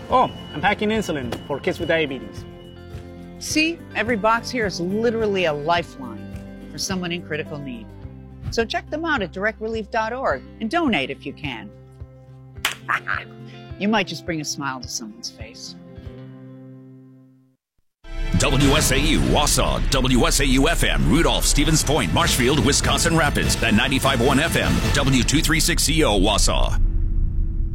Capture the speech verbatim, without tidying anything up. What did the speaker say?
Oh, I'm packing insulin for kids with diabetes. See, every box here is literally a lifeline for someone in critical need. So check them out at direct relief dot org and donate if you can. You might just bring a smile to someone's face. W S A U Wausau, W S A U F M, Rudolph, Stevens Point, Marshfield, Wisconsin Rapids, and ninety-five point one F M, W two thirty-six C O Wausau.